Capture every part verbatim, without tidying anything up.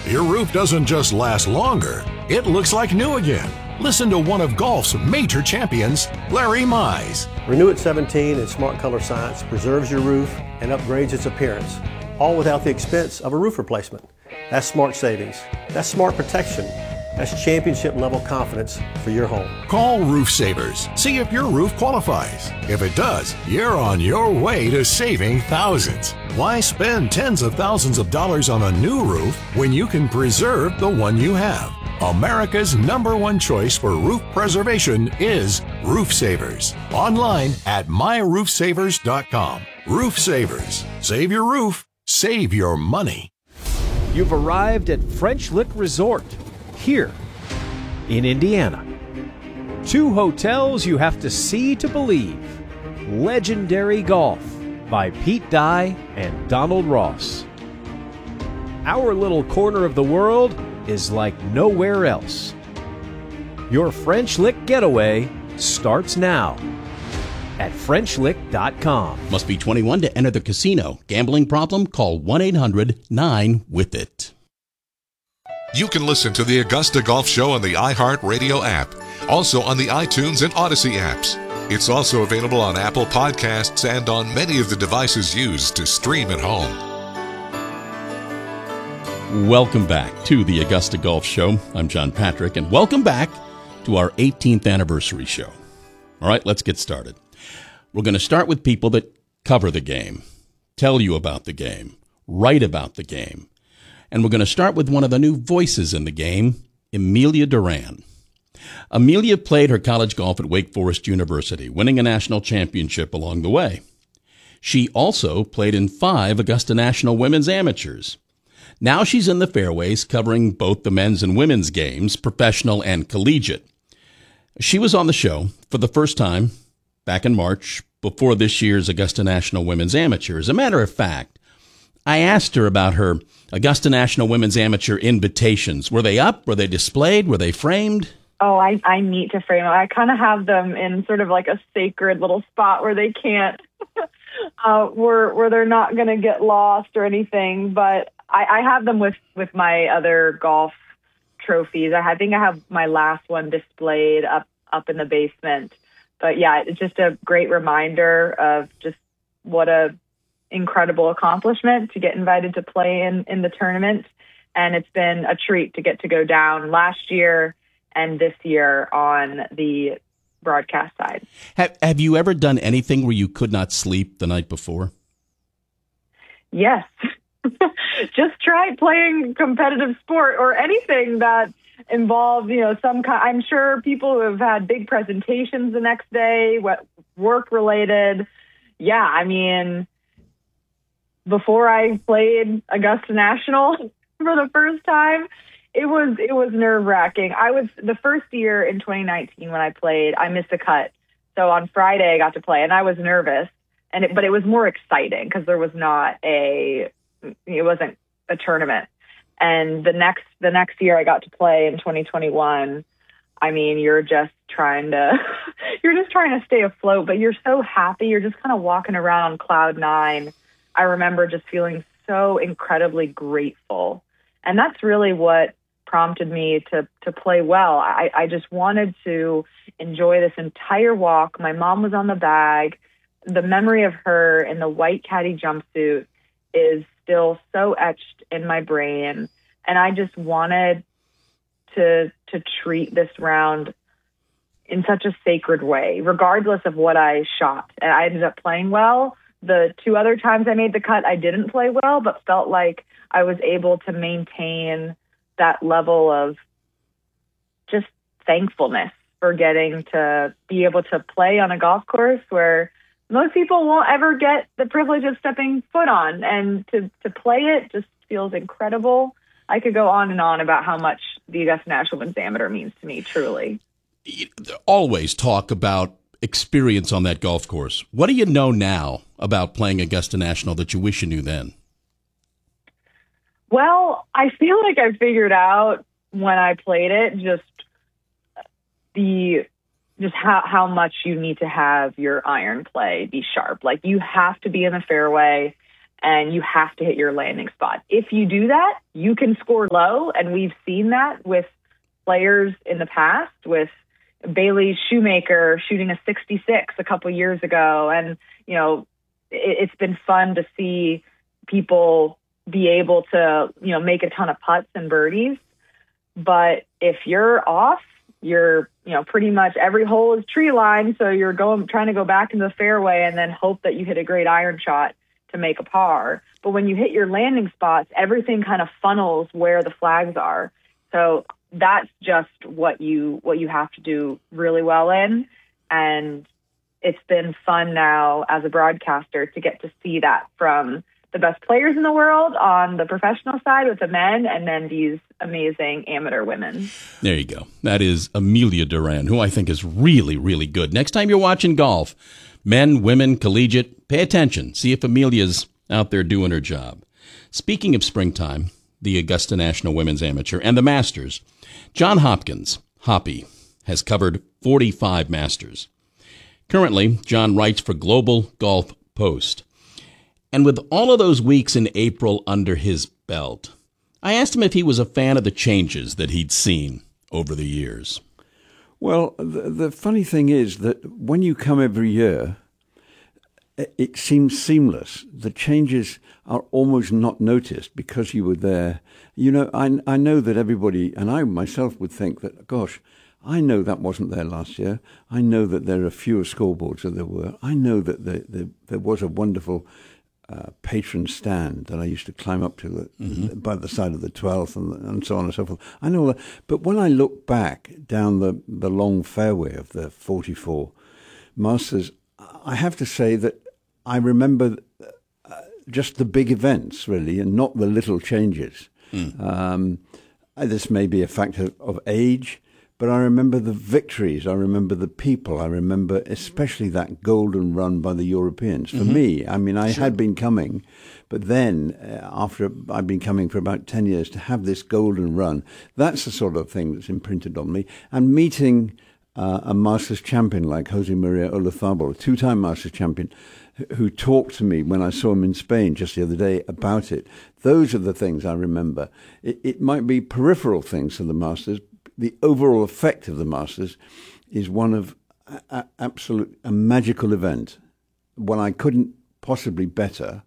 your roof doesn't just last longer, it looks like new again. Listen to one of golf's major champions, Larry Mize. Renew It seventeen and Smart Color Science preserves your roof and upgrades its appearance, all without the expense of a roof replacement. That's smart savings. That's smart protection. That's championship level confidence for your home. Call Roof Savers. See if your roof qualifies. If it does, you're on your way to saving thousands. Why spend tens of thousands of dollars on a new roof when you can preserve the one you have? America's number one choice for roof preservation is Roof Savers. Online at my roof savers dot com. Roof Savers. Save your roof. Save your money. You've arrived at French Lick Resort, here in Indiana. Two hotels you have to see to believe. Legendary Golf by Pete Dye and Donald Ross. Our little corner of the world is like nowhere else. Your French Lick getaway starts now at French Lick dot com. Must be twenty-one to enter the casino. Gambling problem? Call one eight hundred nine with it. You can listen to the Augusta Golf Show on the iHeartRadio app, also on the iTunes and Odyssey apps. It's also available on Apple Podcasts and on many of the devices used to stream at home. Welcome back to the Augusta Golf Show. I'm John Patrick, and welcome back to our eighteenth anniversary show. All right, let's get started. We're going to start with people that cover the game, tell you about the game, write about the game. And we're going to start with one of the new voices in the game, Amelia Duran. Amelia played her college golf at Wake Forest University, winning a national championship along the way. She also played in five Augusta National Women's Amateurs. Now she's in the fairways covering both the men's and women's games, professional and collegiate. She was on the show for the first time back in March before this year's Augusta National Women's Amateur. As a matter of fact, I asked her about her Augusta National Women's Amateur invitations. Were they up? Were they displayed? Were they framed? Oh, I, I need to frame them. I kind of have them in sort of like a sacred little spot where they can't, uh, where, where they're not going to get lost or anything. But I, I have them with, with my other golf trophies. I, I think I have my last one displayed up, up in the basement. But yeah, it's just a great reminder of just what a incredible accomplishment to get invited to play in, in the tournament. And it's been a treat to get to go down last year and this year on the broadcast side. Have, have you ever done anything where you could not sleep the night before? Yes. Just try playing competitive sport or anything that involves, you know, some kind. I'm sure people who have had big presentations the next day, what work related. Yeah, I mean, before I played Augusta National for the first time, it was it was nerve wracking. I was the first year in twenty nineteen when I played, I missed a cut. So on Friday I got to play, and I was nervous, and it, but it was more exciting because there was not a it wasn't a tournament. And the next the next year I got to play in twenty twenty-one. I mean, you're just trying to you're just trying to stay afloat, but you're so happy. You're just kind of walking around on cloud nine. I remember just feeling so incredibly grateful. And that's really what prompted me to to play well. I, I just wanted to enjoy this entire walk. My mom was on the bag. The memory of her in the white caddy jumpsuit is still so etched in my brain. And I just wanted to to treat this round in such a sacred way, regardless of what I shot. And I ended up playing well. The two other times I made the cut, I didn't play well, but felt like I was able to maintain that level of just thankfulness for getting to be able to play on a golf course where most people won't ever get the privilege of stepping foot on. And to, to play it just feels incredible. I could go on and on about how much the Augusta National Women's Amateur means to me, truly. Always talk about experience on that golf course. What do you know now about playing Augusta National that you wish you knew then? Well, I feel like I figured out when I played it just the just how, how much you need to have your iron play be sharp. Like, you have to be in the fairway and you have to hit your landing spot. If you do that, you can score low, and we've seen that with players in the past, with Bailey Shoemaker shooting a sixty-six a couple years ago. And, you know, it, it's been fun to see people be able to, you know, make a ton of putts and birdies. But if you're off, you're, you know, pretty much every hole is tree line. So you're going, trying to go back into the fairway and then hope that you hit a great iron shot to make a par. But when you hit your landing spots, everything kind of funnels where the flags are. So that's just what you what you have to do really well in. And it's been fun now as a broadcaster to get to see that from the best players in the world on the professional side with the men, and then these amazing amateur women. There you go. That is Amelia Duran, who I think is really, really good. Next time you're watching golf, men, women, collegiate, pay attention. See if Amelia's out there doing her job. Speaking of springtime, the Augusta National Women's Amateur and the Masters, John Hopkins, Hoppy, has covered forty-five Masters. Currently, John writes for Global Golf Post. And with all of those weeks in April under his belt, I asked him if he was a fan of the changes that he'd seen over the years. Well, the, the funny thing is that when you come every year, it seems seamless. The changes are almost not noticed because you were there. You know, I, I know that everybody, and I myself would think that, gosh, I know that wasn't there last year. I know that there are fewer scoreboards than there were. I know that the, the, there was a wonderful uh, patron stand that I used to climb up to the, mm-hmm. by the side of the twelfth and, and so on and so forth. I know all that. But when I look back down the, the long fairway of the forty-four Masters, I have to say that I remember uh, just the big events, really, and not the little changes. Mm. Um, this may be a factor of age, but I remember the victories. I remember the people. I remember especially that golden run by the Europeans. For mm-hmm. me, I mean, I sure. had been coming, but then uh, after I'd been coming for about ten years, to have this golden run, that's the sort of thing that's imprinted on me. And meeting uh, a Masters champion like Jose Maria Olazabal, a two-time Masters champion, who talked to me when I saw him in Spain just the other day about it. Those are the things I remember. It, it might be peripheral things to the Masters. The overall effect of the Masters is one of a, a, absolute a magical event, one I couldn't possibly better,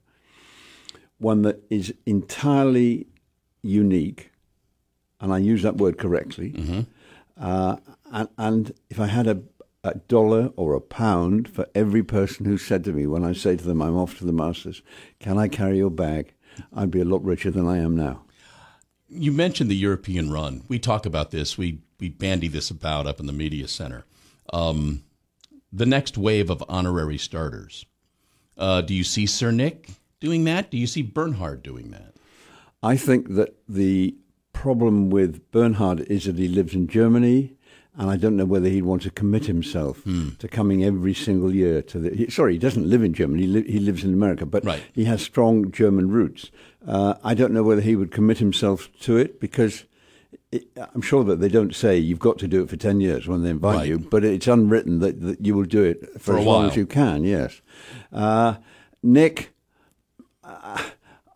one that is entirely unique, and I use that word correctly. Mm-hmm. Uh, and, and if I had a a dollar or a pound for every person who said to me when I say to them, I'm off to the Masters, can I carry your bag? I'd be a lot richer than I am now. You mentioned the European run. We talk about this. We we bandy this about up in the media center. Um, the next wave of honorary starters. Uh, do you see Sir Nick doing that? Do you see Bernhard doing that? I think that the problem with Bernhard is that he lives in Germany, and I don't know whether he'd want to commit himself hmm. to coming every single year to the... He, sorry, he doesn't live in Germany. He, li- he lives in America, but right. he has strong German roots. Uh, I don't know whether he would commit himself to it, because it, I'm sure that they don't say you've got to do it for ten years when they invite right. you, but it's unwritten that, that you will do it for, for as long as you can, yes. Uh, Nick... Uh,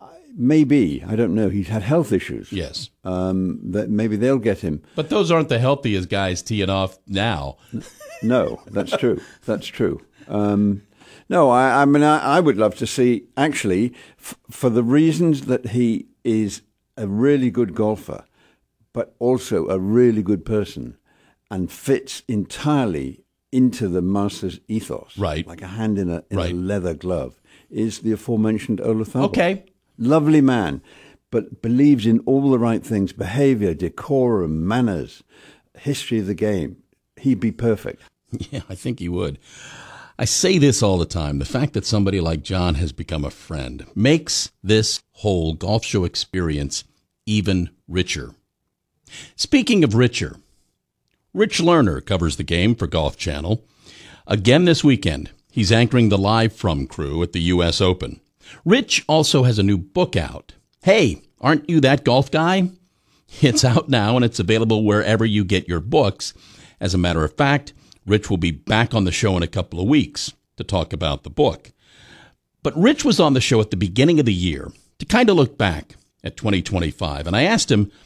Maybe. I don't know. He's had health issues. Yes. Um, that maybe they'll get him. But those aren't the healthiest guys teeing off now. No, that's true. That's true. Um, no, I, I mean, I, I would love to see, actually, f- for the reasons that he is a really good golfer, but also a really good person, and fits entirely into the Masters ethos. Right. Like a hand in a, in right. a leather glove, is the aforementioned Olazabal. Okay. Lovely man, but believes in all the right things, behavior, decorum, manners, history of the game. He'd be perfect. Yeah, I think he would. I say this all the time. The fact that somebody like John has become a friend makes this whole golf show experience even richer. Speaking of richer, Rich Lerner covers the game for Golf Channel. Again this weekend, he's anchoring the Live From crew at the U S Open. Rich also has a new book out. Hey, aren't you that golf guy? It's out now, and it's available wherever you get your books. As a matter of fact, Rich will be back on the show in a couple of weeks to talk about the book. But Rich was on the show at the beginning of the year to kind of look back at twenty twenty-five, and I asked him